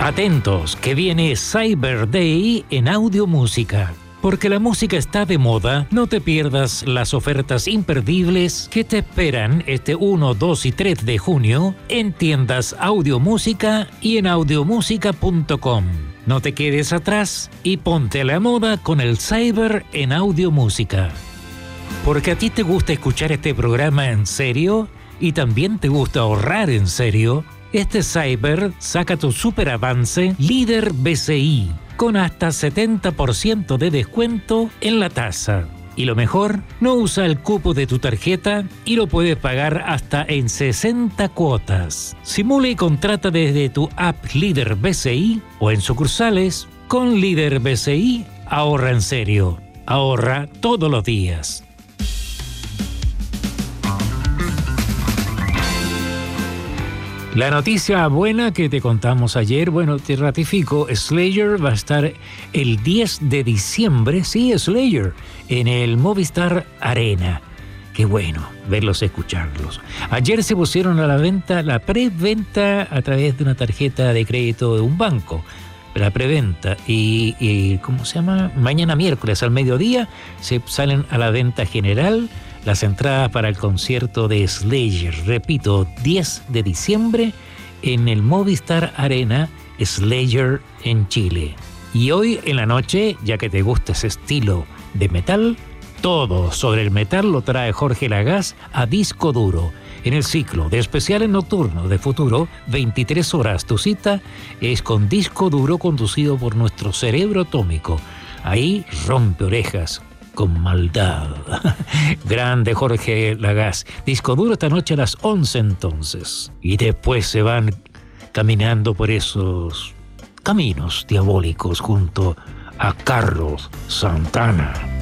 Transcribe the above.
Atentos, que viene Cyber Day en Audio Música. Porque la música está de moda, no te pierdas las ofertas imperdibles que te esperan este 1, 2 y 3 de junio en tiendas Audio Música y en audiomusica.com. No te quedes atrás y ponte a la moda con el Cyber en Audio Música. Porque a ti te gusta escuchar este programa en serio y también te gusta ahorrar en serio, este Cyber saca tu super avance Líder BCI con hasta 70% de descuento en la tasa. Y lo mejor, no usa el cupo de tu tarjeta y lo puedes pagar hasta en 60 cuotas. Simula y contrata desde tu app Líder BCI o en sucursales. Con Líder BCI, ahorra en serio. Ahorra todos los días. La noticia buena que te contamos ayer, bueno, te ratifico, Slayer va a estar el 10 de diciembre, sí, Slayer, en el Movistar Arena. Qué bueno verlos, escucharlos. Ayer se pusieron a la venta, la preventa a través de una tarjeta de crédito de un banco. La preventa y ¿cómo se llama? Mañana miércoles al mediodía se salen a la venta general las entradas para el concierto de Slayer. Repito, 10 de diciembre en el Movistar Arena, Slayer en Chile. Y hoy en la noche, ya que te gusta ese estilo de metal, todo sobre el metal lo trae Jorge Lagaz a Disco Duro. En el ciclo de especiales nocturnos de Futuro, 23 horas, tu cita es con Disco Duro conducido por nuestro cerebro atómico. Ahí rompe orejas con maldad. Grande Jorge Lagaz. Disco Duro esta noche a las 11 entonces. Y después se van caminando por esos caminos diabólicos junto a Carlos Santana.